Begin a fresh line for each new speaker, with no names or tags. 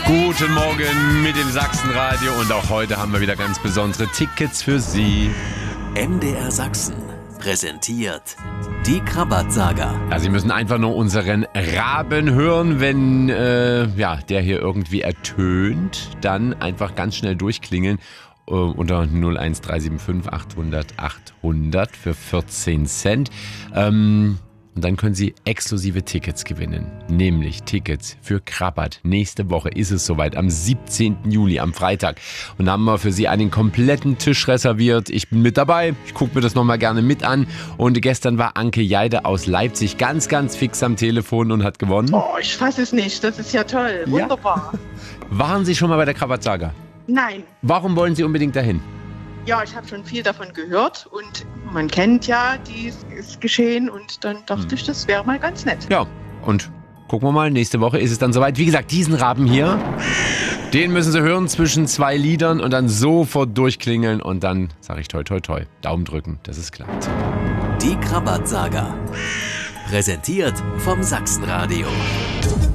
Guten Morgen mit dem Sachsenradio und auch heute haben wir wieder ganz besondere Tickets für Sie.
MDR Sachsen präsentiert die Krabat-Saga.
Ja, Sie müssen einfach nur unseren Raben hören, wenn der hier irgendwie ertönt, dann einfach ganz schnell durchklingeln unter 01375 800 800 für 14 Cent. Und dann können Sie exklusive Tickets gewinnen, nämlich Tickets für Krabat. Nächste Woche ist es soweit, am 17. Juli, am Freitag. Und da haben wir für Sie einen kompletten Tisch reserviert. Ich bin mit dabei, ich gucke mir das nochmal gerne mit an. Und gestern war Anke Jeide aus Leipzig ganz, ganz fix am Telefon und hat gewonnen.
Oh, ich fasse es nicht, das ist ja toll, wunderbar.
Waren Sie schon mal bei der Krabat-Saga?
Nein.
Warum wollen Sie unbedingt dahin?
Ja, ich habe schon viel davon gehört und man kennt ja dieses Geschehen und dann dachte ich, das wäre mal ganz nett.
Ja, und gucken wir mal, nächste Woche ist es dann soweit. Wie gesagt, diesen Raben hier, den müssen Sie hören zwischen 2 Liedern und dann sofort durchklingeln und dann sage ich toi toi toi, Daumen drücken, dass es klappt.
Die Krabat-Saga. Präsentiert vom Sachsenradio.